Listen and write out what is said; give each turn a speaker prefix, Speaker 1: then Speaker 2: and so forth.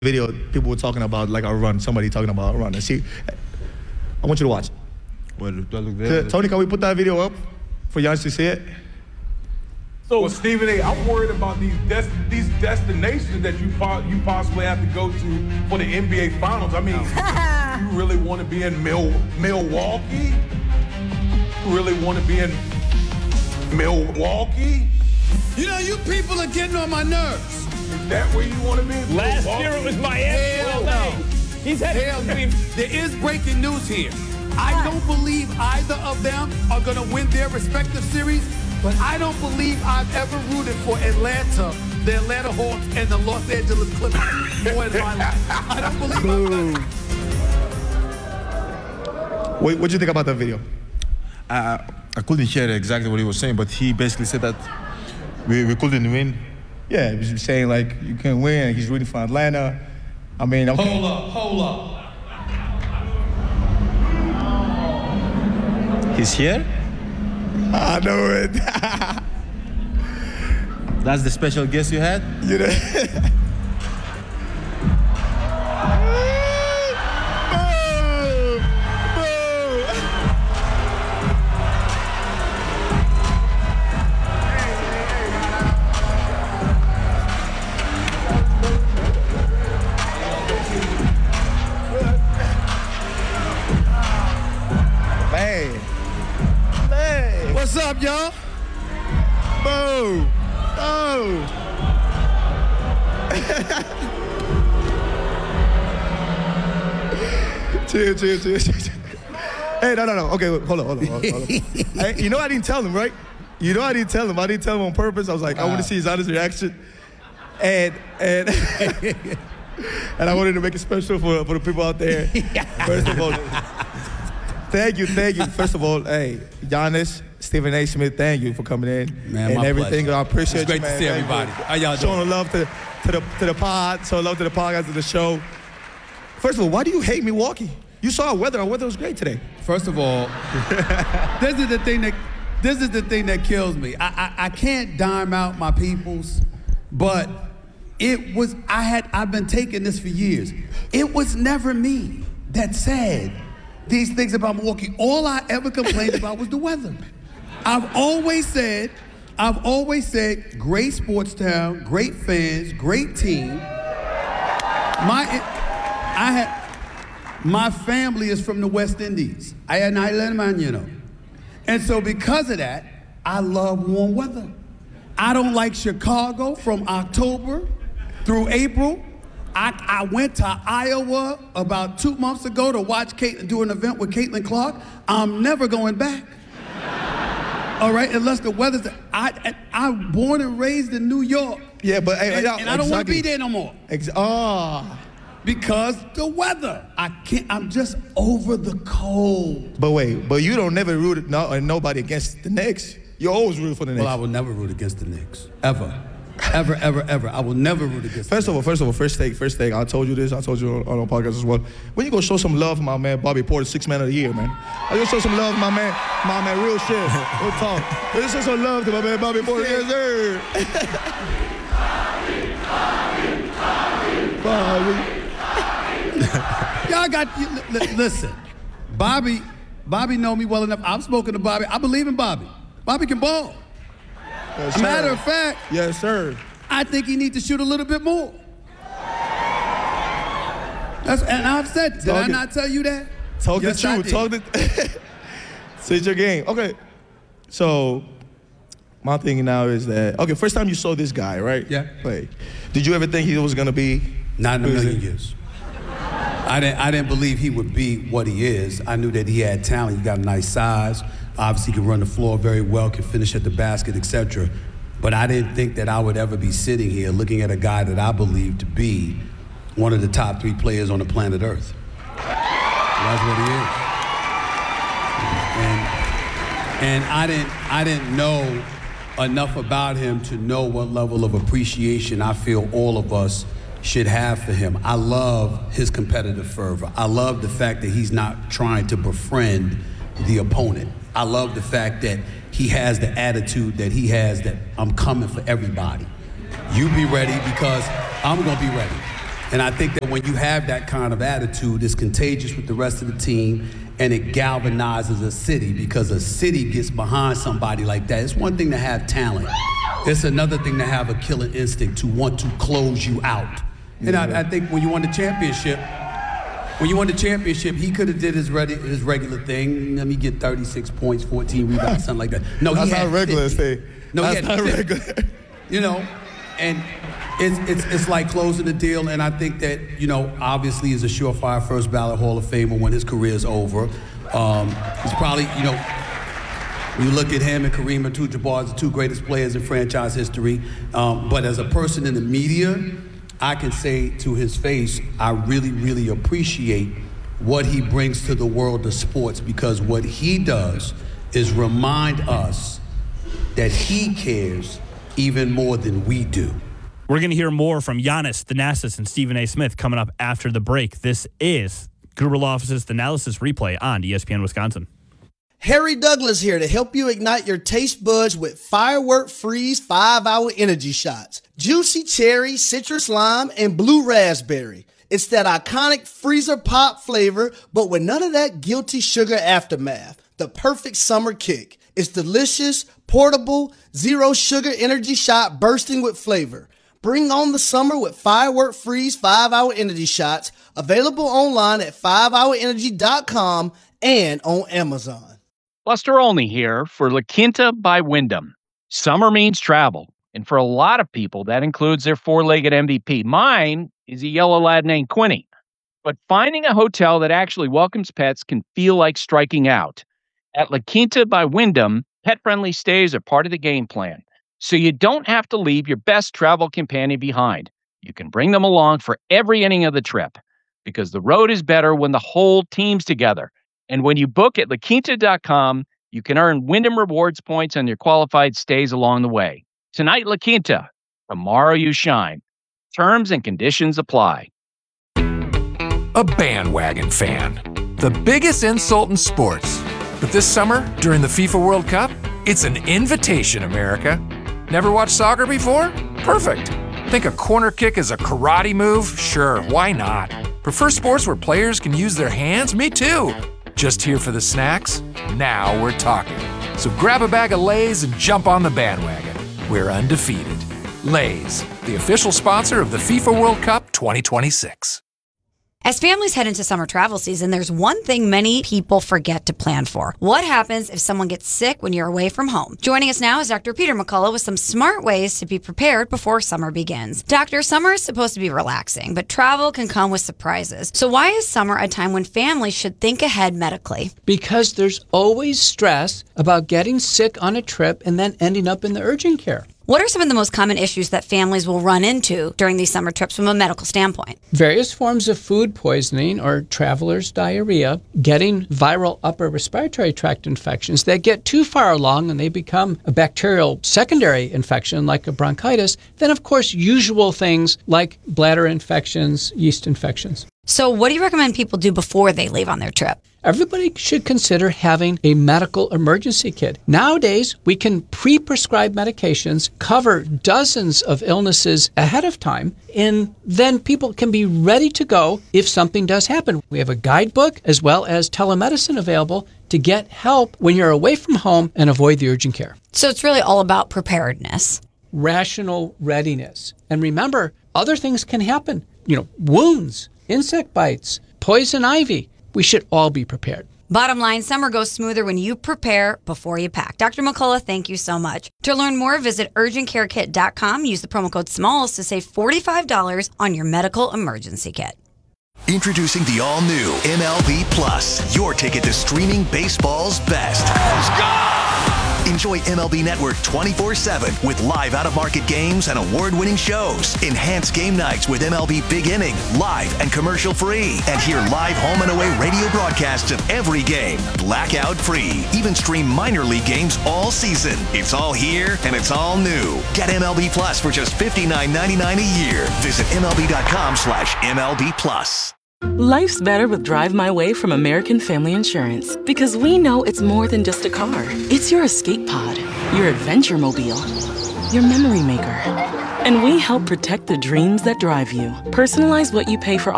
Speaker 1: video, people were talking about like our run. Somebody talking about our run. And see, I want you to watch.
Speaker 2: Well, do I look there?
Speaker 1: Tony, can we put that video up for y'all to see it?
Speaker 3: So, Stephen A., I'm worried about these destinations that you possibly have to go to for the NBA Finals. I mean, you really want to be in Milwaukee? You really want to be in Milwaukee?
Speaker 4: You know, you people are getting on my nerves.
Speaker 3: Is that where you want to be?
Speaker 5: Last year it was Miami.
Speaker 4: Hell no.
Speaker 5: He's headed
Speaker 4: Hell no. There is breaking news here. I don't believe either of them are going to win their respective series, but I don't believe I've ever rooted for Atlanta, the Atlanta Hawks, and the Los Angeles Clippers more in my life. I don't believe I've
Speaker 1: What'd you think about that video?
Speaker 2: I couldn't hear exactly what he was saying, but he basically said that we couldn't win.
Speaker 1: Yeah, he was saying like you can win. He's rooting for Atlanta. I mean, okay.
Speaker 4: Hold up.
Speaker 2: He's here?
Speaker 1: I know it.
Speaker 2: That's the special guest you had?
Speaker 1: You know.
Speaker 4: What's up, y'all?
Speaker 1: Boo! Oh! Chill. Hey, no. Okay, hold on. Hey, you know I didn't tell him, right? You know I didn't tell him. I didn't tell him on purpose. I was like, I want to see his honest reaction. And and I wanted to make it special for the people out there. First of all, thank you. First of all, hey, Giannis, Stephen A. Smith, thank you for coming in
Speaker 4: Man,
Speaker 1: and everything.
Speaker 4: Pleasure.
Speaker 1: I appreciate
Speaker 4: it's great
Speaker 1: you, man.
Speaker 4: to see everybody. How y'all doing?
Speaker 1: Showing love to the pod, showing love to the podcast, to the show. First of all, why do you hate Milwaukee? You saw our weather. Our weather was great today.
Speaker 4: First of all, this is the thing that kills me. I can't dime out my peoples, but I've been taking this for years. It was never me that said these things about Milwaukee. All I ever complained about was the weather. I've always said, great sports town, great fans, great team. My family is from the West Indies. I am Alemán. And so because of that, I love warm weather. I don't like Chicago from October through April. I went to Iowa about 2 months ago to watch Caitlin do an event with Caitlin Clark. I'm never going back. All right, unless the weather's... I'm born and raised in New York.
Speaker 1: Yeah, but...
Speaker 4: And I don't want to be there no more. Because the weather. I'm just over the cold.
Speaker 1: But wait, you don't never root nobody against the Knicks. You always root for the Knicks.
Speaker 4: Well, I will never root against the Knicks. Ever. I will never root against
Speaker 1: First of all, first take. I told you this. I told you on our podcast as well. When you go show some love, my man, Bobby Portis, 6th man of the year, man. I go show some love, my man, real shit. Real talk. Let's show some love to my man, Bobby Portis. Yes, sir. Bobby.
Speaker 4: Y'all listen. Bobby know me well enough. I've spoken to Bobby. I believe in Bobby. Bobby can ball.
Speaker 1: Yes,
Speaker 4: As a matter of fact,
Speaker 1: yes, sir.
Speaker 4: I think he needs to shoot a little bit more. And I've said, did I not tell you that?
Speaker 1: Talk the truth. Say your game. Okay. So my thing now is that, okay, first time you saw this guy, right?
Speaker 4: Yeah.
Speaker 1: Wait, did you ever think he was gonna be?
Speaker 4: Not in a million years. I didn't believe he would be what he is. I knew that he had talent. He got a nice size. Obviously, can run the floor very well, can finish at the basket, etc. But I didn't think that I would ever be sitting here looking at a guy that I believe to be one of the top 3 players on the planet Earth. That's what he is. And I didn't know enough about him to know what level of appreciation I feel all of us should have for him. I love his competitive fervor. I love the fact that he's not trying to befriend the opponent. I love the fact that he has the attitude that he has, that I'm coming for everybody. You be ready because I'm going to be ready. And I think that when you have that kind of attitude, it's contagious with the rest of the team, and it galvanizes a city, because a city gets behind somebody like that. It's one thing to have talent. It's another thing to have a killer instinct, to want to close you out. And I think when you won the championship, he could have did his regular thing. Let me get 36 points, 14 rebounds, something like that. No,
Speaker 1: that's
Speaker 4: he had
Speaker 1: not regular
Speaker 4: 50.
Speaker 1: thing.
Speaker 4: No,
Speaker 1: that's
Speaker 4: he had
Speaker 1: not
Speaker 4: 50.
Speaker 1: regular.
Speaker 4: You know, and it's like closing the deal. And I think that, you know, obviously he's a surefire first ballot Hall of Famer when his career is over. He's probably, you know, when you look at him and Kareem Abdul-Jabbar as the two greatest players in franchise history. But as a person in the media, I can say to his face, I really, really appreciate what he brings to the world of sports, because what he does is remind us that he cares even more than we do.
Speaker 6: We're going to hear more from Giannis, Thanasis, and Stephen A. Smith coming up after the break. This is Guru Office's Thanasis Replay on ESPN Wisconsin.
Speaker 7: Harry Douglas here to help you ignite your taste buds with Firework Freeze 5-Hour Energy Shots. Juicy cherry, citrus lime, and blue raspberry. It's that iconic freezer pop flavor, but with none of that guilty sugar aftermath. The perfect summer kick. It's delicious, portable, zero sugar energy shot bursting with flavor. Bring on the summer with Firework Freeze 5-Hour Energy Shots. Available online at 5hourenergy.com and on Amazon.
Speaker 8: Buster Olney here for La Quinta by Wyndham. Summer means travel, and for a lot of people, that includes their four-legged MVP. Mine is a yellow lad named Quinny. But finding a hotel that actually welcomes pets can feel like striking out. At La Quinta by Wyndham, pet-friendly stays are part of the game plan, so you don't have to leave your best travel companion behind. You can bring them along for every inning of the trip, because the road is better when the whole team's together. And when you book at LaQuinta.com, you can earn Wyndham Rewards points on your qualified stays along the way. Tonight, La Quinta. Tomorrow, you shine. Terms and conditions apply.
Speaker 9: A bandwagon fan. The biggest insult in sports. But this summer, during the FIFA World Cup, it's an invitation, America. Never watched soccer before? Perfect. Think a corner kick is a karate move? Sure, why not? Prefer sports where players can use their hands? Me too. Just here for the snacks? Now we're talking. So grab a bag of Lay's and jump on the bandwagon. We're undefeated. Lay's, the official sponsor of the FIFA World Cup 2026.
Speaker 10: As families head into summer travel season, there's one thing many people forget to plan for. What happens if someone gets sick when you're away from home? Joining us now is Dr. Peter McCullough with some smart ways to be prepared before summer begins. Doctor, summer is supposed to be relaxing, but travel can come with surprises. So why is summer a time when families should think ahead medically?
Speaker 11: Because there's always stress about getting sick on a trip and then ending up in the urgent care.
Speaker 10: What are some of the most common issues that families will run into during these summer trips from a medical standpoint?
Speaker 11: Various forms of food poisoning or traveler's diarrhea, getting viral upper respiratory tract infections that get too far along and they become a bacterial secondary infection like a bronchitis. Then, of course, usual things like bladder infections, yeast infections.
Speaker 10: So what do you recommend people do before they leave on their trip?
Speaker 11: Everybody should consider having a medical emergency kit. Nowadays, we can pre-prescribe medications, cover dozens of illnesses ahead of time, and then people can be ready to go if something does happen. We have a guidebook as well as telemedicine available to get help when you're away from home and avoid the urgent care.
Speaker 10: So it's really all about preparedness.
Speaker 11: Rational readiness. And remember, other things can happen. Wounds, insect bites, poison ivy. We should all be prepared.
Speaker 10: Bottom line, summer goes smoother when you prepare before you pack. Dr. McCullough, thank you so much. To learn more, visit urgentcarekit.com. Use the promo code SMALLS to save $45 on your medical emergency kit.
Speaker 12: Introducing the all-new MLB Plus, your ticket to streaming baseball's best. Let's go! Enjoy MLB Network 24/7 with live out-of-market games and award-winning shows. Enhance game nights with MLB Big Inning, live and commercial-free. And hear live home and away radio broadcasts of every game, blackout-free. Even stream minor league games all season. It's all here and it's all new. Get MLB Plus for just $59.99 a year. Visit MLB.com/MLB Plus.
Speaker 13: Life's better with Drive My Way from American Family Insurance, because we know it's more than just a car. It's your escape pod, your adventure mobile. your memory maker. And we help protect the dreams that drive you. Personalize what you pay for